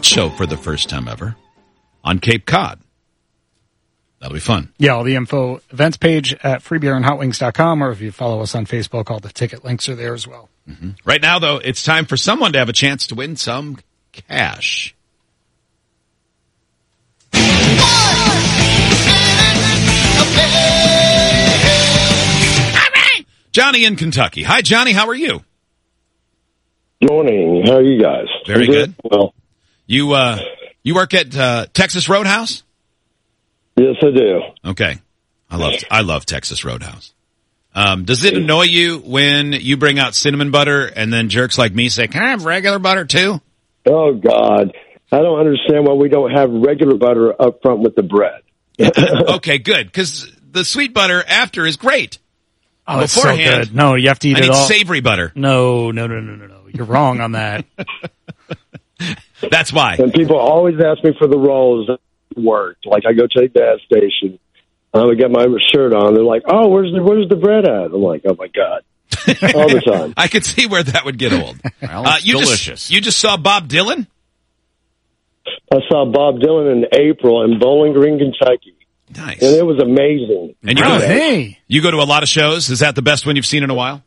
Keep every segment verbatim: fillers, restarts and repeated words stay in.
show for the first time ever on Cape Cod. That'll be fun. Yeah, all the info, events page at free beer and hot wings dot com, or if you follow us on Facebook, all the ticket links are there as well. Mm-hmm. Right now, though, it's time for someone to have a chance to win some cash. All right. Johnny in Kentucky. Hi, Johnny. How are you? Morning. How are you guys? Very good. Well, you uh, you work at uh, Texas Roadhouse? Yes, I do. Okay. I love I love Texas Roadhouse. Um, does it annoy you when you bring out cinnamon butter and then jerks like me say, "Can I have regular butter too?" Oh God, I don't understand why we don't have regular butter up front with the bread. Okay, good, because the sweet butter after is great. Oh, it's so good. No, you have to eat I it need all. Savory butter. No, no, no, no, no, no. You're wrong on that. That's why. And people always ask me for the rolls that worked. Like I go to the gas station, I would get my shirt on. They're like, "Oh, where's the where's the bread at?" I'm like, "Oh my God." All the time. I could see where that would get old. Well, uh, you delicious. Just, you just saw Bob Dylan? I saw Bob Dylan in April in Bowling Green, Kentucky. Nice. And it was amazing. And you, Oh, go, hey. you go to a lot of shows? Is that the best one you've seen in a while?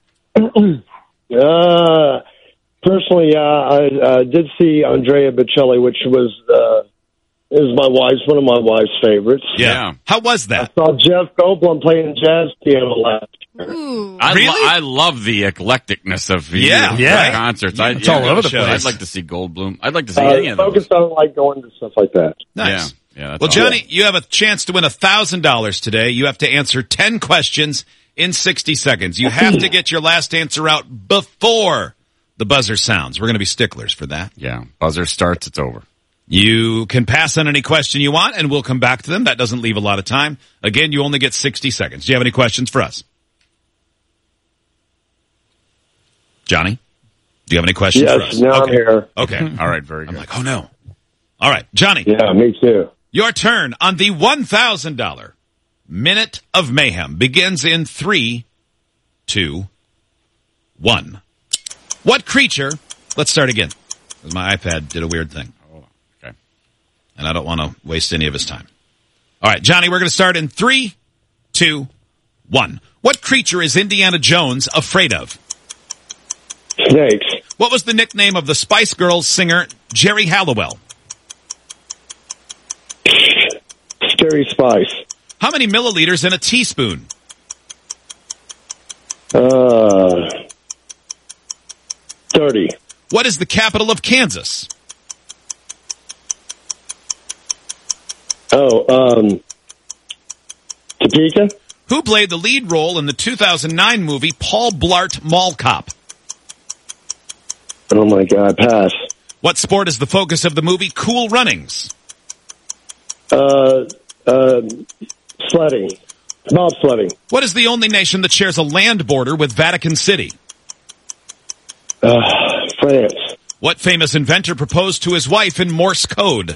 Uh, personally, yeah, I uh, did see Andrea Bocelli, which was uh, is my wife's one of my wife's favorites. Yeah. How was I that? saw Jeff Goldblum playing jazz piano last year. Ooh. I, Really? lo- I love the eclecticness of you Yeah, know, yeah. concerts. Yeah, I, it's yeah, all go over to the shows. place. I'd like to see Goldblum. I'd like to see Uh, any of those. focus on like going to stuff like that. Nice. Yeah. Yeah, that's Well, awesome. Johnny, you have a chance to win one thousand dollars today. You have to answer ten questions in sixty seconds. You have to get your last answer out before the buzzer sounds. We're going to be sticklers for that. Yeah. Buzzer starts, it's over. You can pass on any question you want, and we'll come back to them. That doesn't leave a lot of time. Again, you only get sixty seconds. Do you have any questions for us? Johnny? Do you have any questions for us? Yes, now I'm Okay. here. Okay. All right, very I'm good. like, oh no. All right, Johnny, Yeah, me too. your turn on the one thousand dollars Minute of Mayhem begins in three, two, one. What creature, let's start again, because my iPad did a weird thing. Oh, okay. And I don't want to waste any of his time. All right, Johnny, we're going to start in three, two, one. What creature is Indiana Jones afraid of? Snakes. What was the nickname of the Spice Girls singer Jerry Halliwell? Scary Spice. How many milliliters in a teaspoon? Uh, thirty. What is the capital of Kansas? Oh, um, Topeka? Who played the lead role in the two thousand nine movie Paul Blart Mall Cop? Oh my God, pass. What sport is the focus of the movie Cool Runnings? Uh, uh, sledding. Bob sledding. What is the only nation that shares a land border with Vatican City? Uh, France. What famous inventor proposed to his wife in Morse code?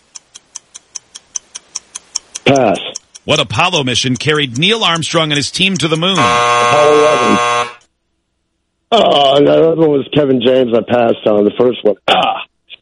Pass. What Apollo mission carried Neil Armstrong and his team to the moon? Apollo eleven. Oh, the other one was Kevin James. I passed on the first one. Ah.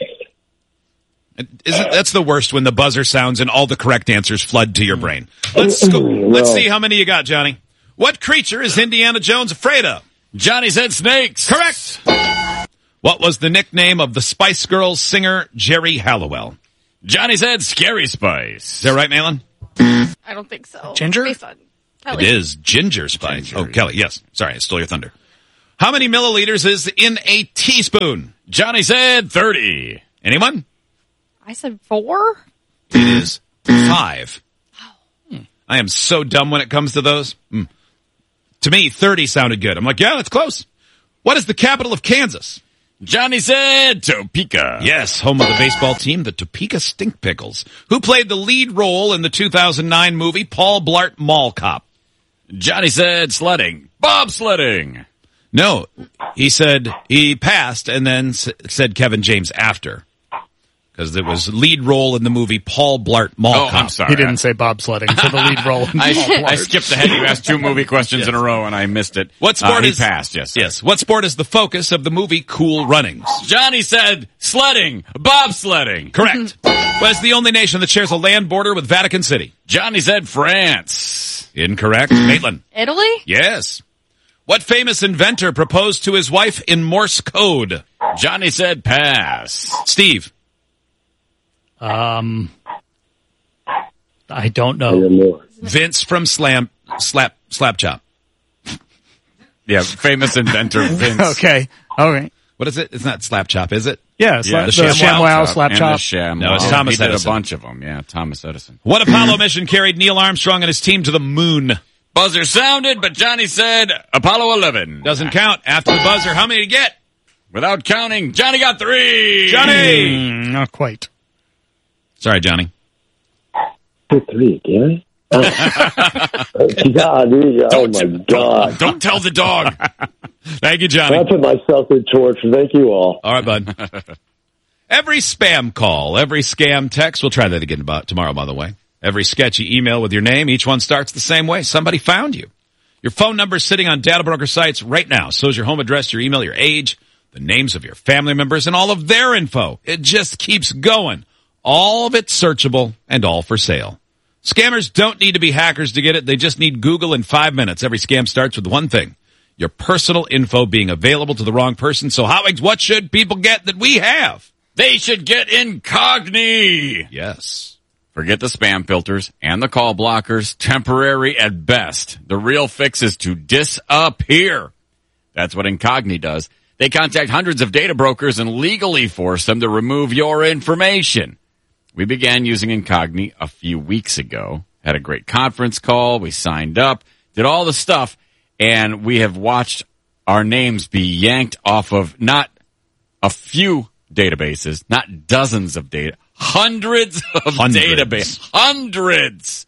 Isn't, that's the worst when the buzzer sounds and all the correct answers flood to your brain. Let's go, let's see how many you got, Johnny. What creature is Indiana Jones afraid of? Johnny said snakes. Correct. What was the nickname of the Spice Girls singer Jerry Halliwell? Johnny said Scary Spice. Is that right, Malin? I don't think so. Ginger? Based on It Kelly. is Ginger Spice. Ginger. Oh, Kelly, yes. Sorry, I stole your thunder. How many milliliters is in a teaspoon? Johnny said thirty. Anyone? I said four? It is five. Hmm. I am so dumb when it comes to those. Hmm. To me, thirty sounded good. I'm like, yeah, that's close. What is the capital of Kansas? Johnny said Topeka. Yes, home of the baseball team, the Topeka Stink Pickles. Who played the lead role in the two thousand nine movie Paul Blart Mall Cop? Johnny said sledding. Bob sledding. No, he said he passed and then s- said Kevin James after. because it was lead role in the movie Paul Blart Mall Oh, Cop. I'm sorry. He didn't say bobsledding for the lead role. in I, Paul I Blart. skipped ahead. You asked two movie questions Yes. in a row, and I missed it. What sport uh, he is passed? Yes. Yes. What sport is the focus of the movie Cool Runnings? Johnny said sledding, bobsledding. Correct. What is the only nation that shares a land border with Vatican City? Johnny said France. Incorrect. Maitland. Italy? Yes. What famous inventor proposed to his wife in Morse code? Johnny said pass. Steve. Um, I don't I know. got more. Vince from Slam Slap Slap Chop. Yeah, famous inventor Vince. Okay. All right. What is it? It's not Slap Chop, is it? Yeah, Yeah, slap, the ShamWow ShamWow slap and chop. The Sham. No, it's Wow. Thomas He did Edison. a bunch of them. Yeah, Thomas Edison. What Apollo mission carried Neil Armstrong and his team to the moon? Buzzer sounded, but Johnny said Apollo eleven. Doesn't count. After the buzzer, how many did you get? Without counting, Johnny got three. Johnny! Mm, not quite. Sorry, Johnny. Two, three again? Oh. God, dude, oh Don't my you- God. Don't tell the dog. Thank you, Johnny. I put myself in torture. Thank you all. All right, bud. Every spam call, every scam text, we'll try that again about tomorrow, by the way. Every sketchy email with your name, each one starts the same way. Somebody found you. Your phone number is sitting on data broker sites right now. So is your home address, your email, your age, the names of your family members, and all of their info. It just keeps going. All of it searchable and all for sale. Scammers don't need to be hackers to get it. They just need Google in five minutes. Every scam starts with one thing. Your personal info being available to the wrong person. So, Howigs, what should people get that we have? They should get Incogni. Yes. Forget the spam filters and the call blockers. Temporary at best. The real fix is to disappear. That's what Incogni does. They contact hundreds of data brokers and legally force them to remove your information. We began using Incogni a few weeks ago. Had a great conference call. We signed up, did all the stuff, and we have watched our names be yanked off of not a few databases, not dozens of data, hundreds of Hundreds. databases. Hundreds.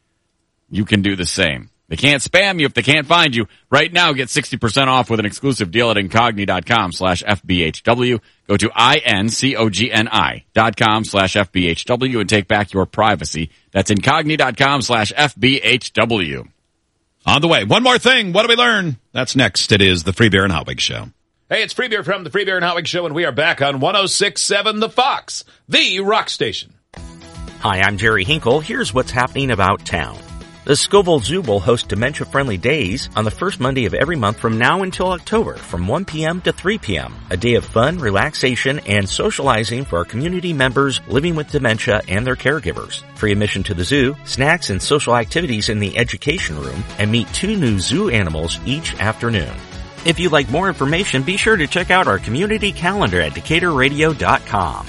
You can do the same. They can't spam you if they can't find you. Right now, get sixty percent off with an exclusive deal at Incogni.com slash FBHW. Go to I-N-C-O-G-N-I dot com slash FBHW and take back your privacy. That's Incogni.com slash FBHW. On the way. One more thing. What do we learn? That's next. It is the Free Beer and Hotwig Show. Hey, it's Free Beer from the Free Beer and Hotwig Show, and we are back on one oh six point seven The Fox, the rock station. Hi, I'm Jerry Hinkle. Here's what's happening about town. The Scoville Zoo will host dementia-friendly days on the first Monday of every month from now until October from one p.m. to three p.m. A day of fun, relaxation, and socializing for our community members living with dementia and their caregivers. Free admission to the zoo, snacks and social activities in the education room, and meet two new zoo animals each afternoon. If you'd like more information, be sure to check out our community calendar at Decatur Radio dot com.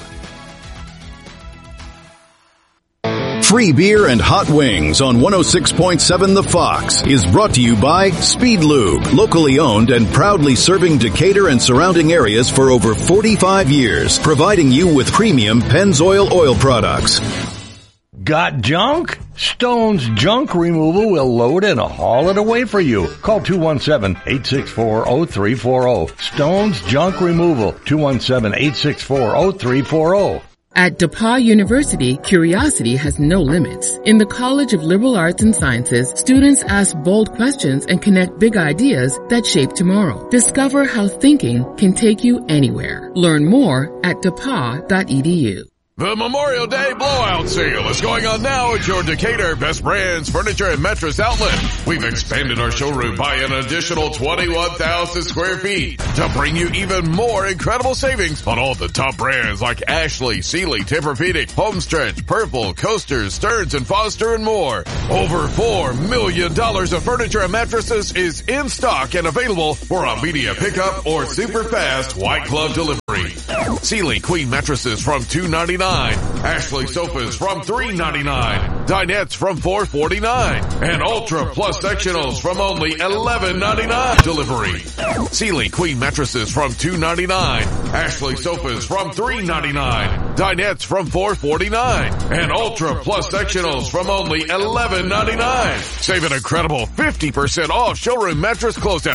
Free Beer and Hot Wings on one oh six point seven The Fox is brought to you by Speed Lube, locally owned and proudly serving Decatur and surrounding areas for over forty-five years, providing you with premium Pennzoil oil products. Got junk? Stone's Junk Removal will load and haul it away for you. Call two one seven, eight six four, zero three four zero. Stone's Junk Removal, two one seven, eight six four, zero three four zero. At DePauw University, curiosity has no limits. In the College of Liberal Arts and Sciences, students ask bold questions and connect big ideas that shape tomorrow. Discover how thinking can take you anywhere. Learn more at D E P A W dot E D U. The Memorial Day blowout sale is going on now at your Decatur Best Brands Furniture and Mattress Outlet. We've expanded our showroom by an additional twenty-one thousand square feet to bring you even more incredible savings on all the top brands like Ashley, Sealy, Tempur-Pedic, Homestretch, Purple, Coasters, Stearns and Foster, and more. Over four million dollars of furniture and mattresses is in stock and available for immediate pickup or super fast white glove delivery. Sealy Queen mattresses from two ninety-nine. Ashley sofas from three ninety-nine. Dinettes from four forty-nine. And Ultra Plus sectionals from only eleven ninety-nine. Delivery. Sealy Queen mattresses from two ninety-nine. Ashley sofas from three ninety-nine. Dinettes from four forty-nine. And Ultra Plus sectionals from only eleven ninety-nine. Save an incredible fifty percent off showroom mattress closeout.